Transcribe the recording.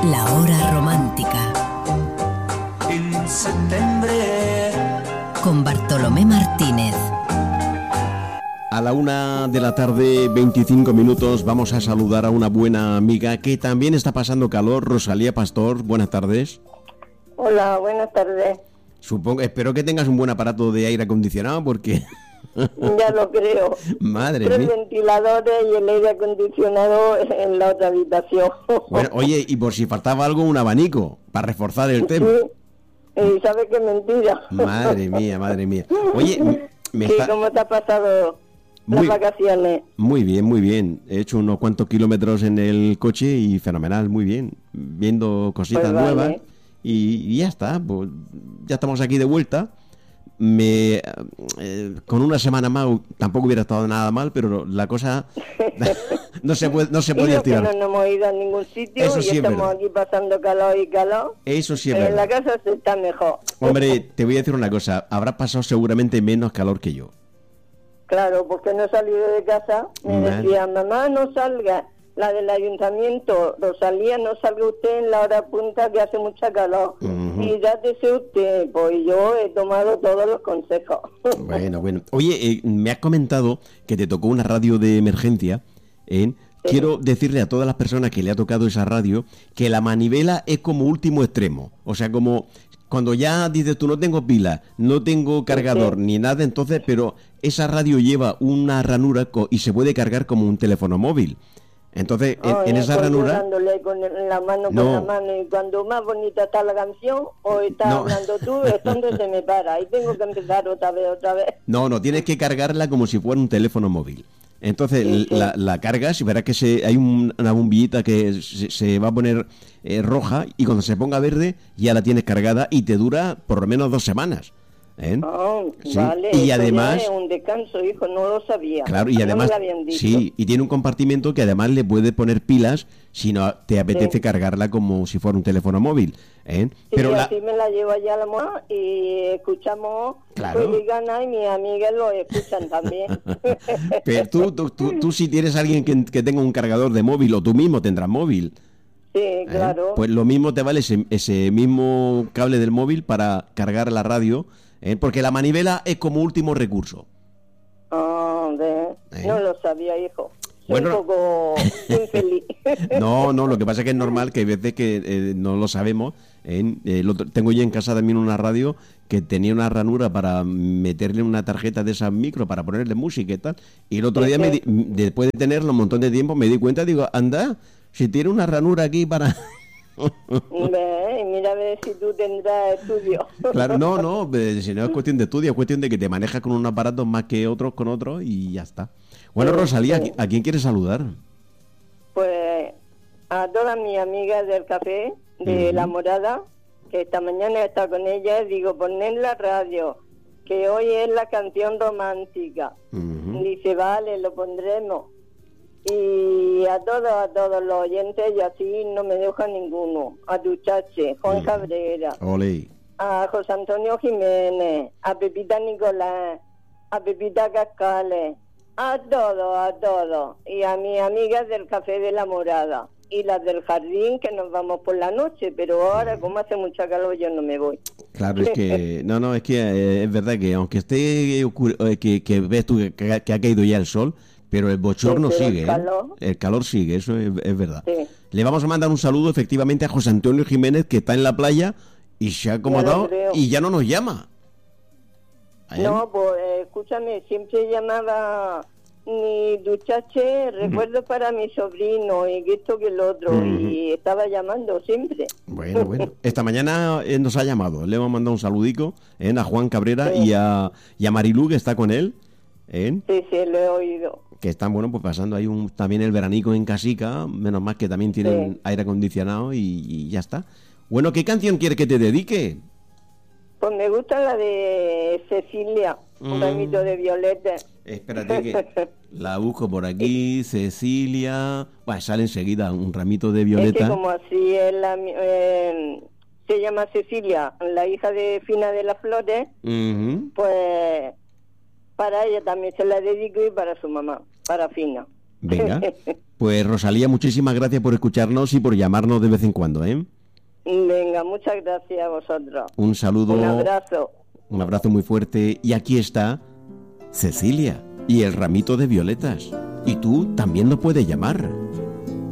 La hora romántica. En septiembre. Con Bartolomé Martínez. A la 1:25 p.m. vamos a saludar a una buena amiga que también está pasando calor, Rosalía Pastor. Buenas tardes. Hola, buenas tardes. Espero que tengas un buen aparato de aire acondicionado porque... Ya lo creo. Madre 3 mía. ventiladores y el aire acondicionado en la otra habitación. Bueno, oye, y por si faltaba algo, un abanico para reforzar el tema. Sí, y sabes que es mentira. Madre mía, madre mía. Oye, Sí, ¿cómo te ha pasado las vacaciones? Muy bien, muy bien. He hecho unos cuantos kilómetros en el coche y fenomenal, muy bien. Viendo cositas Pues vale. nuevas y ya está. Pues ya estamos aquí de vuelta. Con una semana más tampoco hubiera estado nada mal, pero la cosa no se podía estirar. Que no hemos ido a ningún sitio. Eso y sí es estamos verdad. aquí pasando calor y calor. Eso sí es Pero en verdad. la casa se está mejor. Hombre, te voy a decir una cosa. Habrás pasado seguramente menos calor que yo. Claro, porque no he salido de casa. Me Vale. decía, mamá, no salga. La del ayuntamiento, Rosalía, no salga usted en la hora punta que hace mucha calor. Ujú. Y dátese usted. Pues yo he tomado todos los consejos. Bueno. Oye, me has comentado que te tocó una radio de emergencia. Quiero decirle a todas las personas que le ha tocado esa radio que la manivela es como último extremo. O sea, como cuando ya dices tú no tengo pila, no tengo cargador ni nada, entonces, pero esa radio lleva una ranura y se puede cargar como un teléfono móvil. Entonces, en esa pues yo ranura... dándole con la mano No. con la mano, y cuando más bonita está la canción o estás No. hablando tú, es donde se me para y tengo que empezar otra vez. No, tienes que cargarla como si fuera un teléfono móvil. Entonces Sí. la cargas y verás que hay una bombillita que se va a poner roja y cuando se ponga verde ya la tienes cargada y te dura por lo menos 2 semanas. Sí. Vale, Y eso además... ya es un descanso, hijo, no lo sabía. Claro, y No además, me lo habían dicho. sí, y tiene un compartimento que además le puede poner pilas si no te apetece cargarla como si fuera un teléfono móvil. Sí, Pero así me la llevo allá a la moja y escuchamos Claro. Juez y Gana y mis amigas lo escuchan también. Pero tú si tienes alguien que tenga un cargador de móvil o tú mismo tendrás móvil. Sí, claro. Pues lo mismo te vale ese mismo cable del móvil para cargar la radio, porque la manivela es como último recurso. No lo sabía, hijo. Soy Bueno. un poco infeliz. No, lo que pasa es que es normal que hay veces que no lo sabemos. Tengo yo en casa también una radio que tenía una ranura para meterle una tarjeta de esas micro para ponerle música y tal. Y el otro día, después de tenerlo un montón de tiempo, me di cuenta, digo, anda, si tiene una ranura aquí para... Ve, mira a ver si tú tendrás estudio. Claro, no, si no es cuestión de estudio, es cuestión de que te manejas con un aparato más que otros con otros y ya está. Bueno, Rosalía, ¿a quién quieres saludar? Pues a todas mis amigas del café de La Morada, que esta mañana he estado con ellas, digo, poned la radio, que hoy es la canción romántica. Dice, vale, lo pondremos. Y a todos los oyentes, y así no me deja ninguno. A Duchache, Juan Cabrera, Ole. a José Antonio Jiménez, a Pepita Nicolás, a Pepita Cascales, a todos. Y a mis amigas del Café de La Morada. Y las del jardín, que nos vamos por la noche, pero ahora, como hace mucha calor, yo no me voy. Claro, es que... No, es que es verdad que aunque esté... que ves tú que ha caído ya el sol... Pero el bochorno Sí, pero sigue, el calor. El calor sigue, eso es verdad. Sí. Le vamos a mandar un saludo efectivamente a José Antonio Jiménez, que está en la playa y se ha acomodado creo. y ya no nos llama. No, pues escúchame, siempre llamaba mi Duchache, recuerdo para mi sobrino y que esto que el otro, y estaba llamando siempre. Bueno. Esta mañana nos ha llamado, le hemos mandado un saludico a Juan Cabrera y a Marilú, que está con él. Sí, lo he oído. Que están, pues pasando ahí también el veranico en casica, menos mal que también tienen aire acondicionado y ya está. Bueno, ¿qué canción quieres que te dedique? Pues me gusta la de Cecilia, un ramito de violetas. Espérate que la busco por aquí, Cecilia... Bueno, sale enseguida un ramito de violeta. Es que como así es se llama Cecilia, la hija de Fina de las Flores, pues... Para ella también se la dedico y para su mamá, para Fina. Venga. Pues Rosalía, muchísimas gracias por escucharnos y por llamarnos de vez en cuando, ¿eh? Venga, muchas gracias a vosotros. Un saludo. Un abrazo. Un abrazo muy fuerte. Y aquí está Cecilia y el ramito de violetas. Y tú también nos puedes llamar.